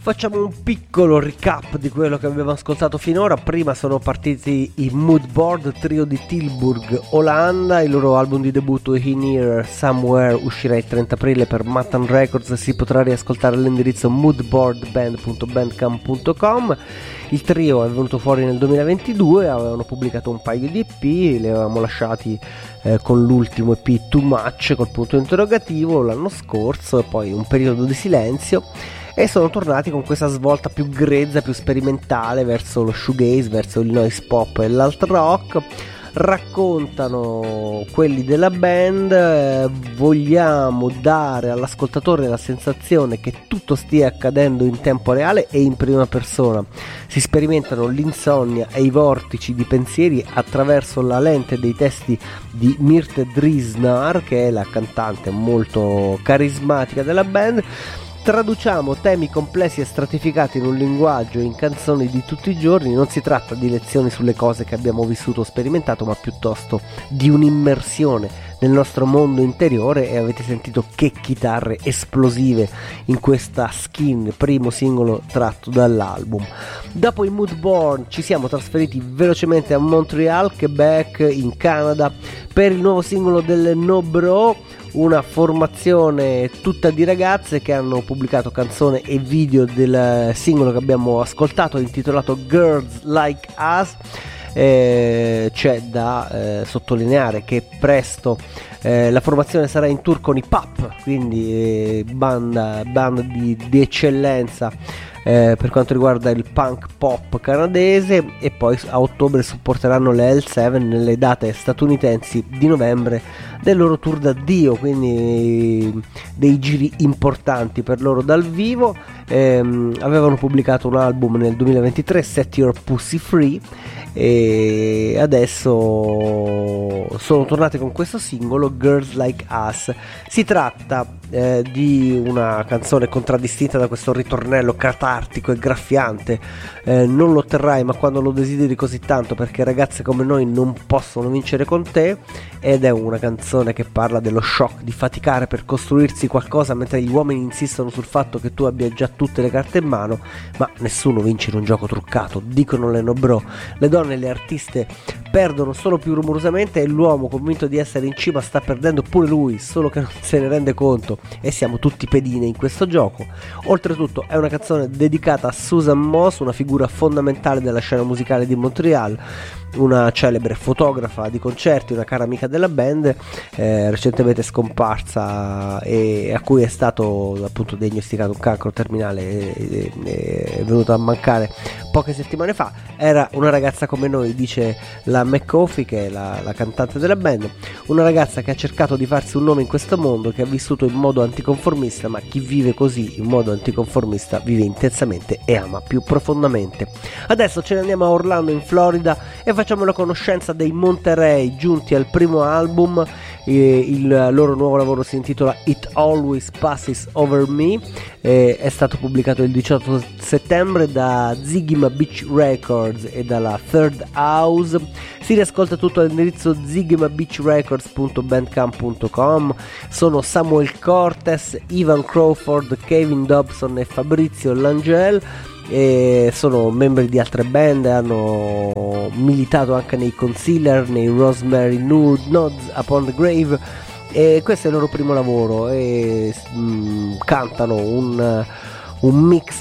Facciamo un piccolo recap di quello che abbiamo ascoltato finora. Prima sono partiti i Moodboard, trio di Tilburg, Olanda. Il loro album di debutto In Here Somewhere uscirà il 30 aprile per Matan Records. Si potrà riascoltare all'indirizzo moodboardband.bandcamp.com. Il trio è venuto fuori nel 2022, avevano pubblicato un paio di EP, li avevamo lasciati con l'ultimo EP Too Much col punto interrogativo l'anno scorso, e poi un periodo di silenzio, e sono tornati con questa svolta più grezza, più sperimentale verso lo shoegaze, verso il noise pop e l'alt rock. Raccontano quelli della band: vogliamo dare all'ascoltatore la sensazione che tutto stia accadendo in tempo reale e in prima persona. Si sperimentano l'insonnia e i vortici di pensieri attraverso la lente dei testi di Mirte Drisnar, che è la cantante molto carismatica della band. Traduciamo temi complessi e stratificati in un linguaggio e in canzoni di tutti i giorni. Non si tratta di lezioni sulle cose che abbiamo vissuto o sperimentato, ma piuttosto di un'immersione nel nostro mondo interiore. E avete sentito che chitarre esplosive in questa Skin, primo singolo tratto dall'album. Dopo i Moodboard ci siamo trasferiti velocemente a Montreal, Quebec, in Canada, per il nuovo singolo delle No Bro, una formazione tutta di ragazze che hanno pubblicato canzone e video del singolo che abbiamo ascoltato, intitolato Girls Like Us. C'è da sottolineare che presto la formazione sarà in tour con i Pup, quindi band di eccellenza per quanto riguarda il punk pop canadese, e poi a ottobre supporteranno le L7 nelle date statunitensi di novembre del loro tour d'addio, quindi dei giri importanti per loro dal vivo. Avevano pubblicato un album nel 2023, Set Your Pussy Free, e adesso sono tornati con questo singolo Girls Like Us. Si tratta di una canzone contraddistinta da questo ritornello catartico e graffiante, non lo otterrai ma quando lo desideri così tanto, perché ragazze come noi non possono vincere con te. Ed è una canzone che parla dello shock di faticare per costruirsi qualcosa mentre gli uomini insistono sul fatto che tu abbia già tutte le carte in mano, ma nessuno vince in un gioco truccato, dicono le No Bro. Le donne e le artiste perdono solo più rumorosamente, e l'uomo convinto di essere in cima sta perdendo pure lui, solo che non se ne rende conto, e siamo tutti pedine in questo gioco. Oltretutto è una canzone dedicata a Susan Moss, una figura fondamentale della scena musicale di Montreal, una celebre fotografa di concerti, una cara amica della band, recentemente scomparsa, e a cui è stato appunto diagnosticato un cancro terminale, è venuta a mancare poche settimane fa. Era una ragazza come noi, dice la McCoffey, che è la cantante della band, una ragazza che ha cercato di farsi un nome in questo mondo, che ha vissuto in modo anticonformista, ma chi vive così in modo anticonformista vive intensamente e ama più profondamente. Adesso ce ne andiamo a Orlando, in Florida, e facciamo la conoscenza dei Monterey, giunti al primo album. Il loro nuovo lavoro si intitola It Always Passes Over Me, è stato pubblicato il 18 settembre da Zigima Beach Records e dalla Third House. Si riascolta tutto all'indirizzo zigimabeachrecords.bandcamp.com. Sono Samuel Cortez, Ivan Crawford, Kevin Dobson e Fabrizio Langel, e sono membri di altre band, hanno militato anche nei Concealer, nei Rosemary Nods Upon the Grave, e questo è il loro primo lavoro, e cantano un mix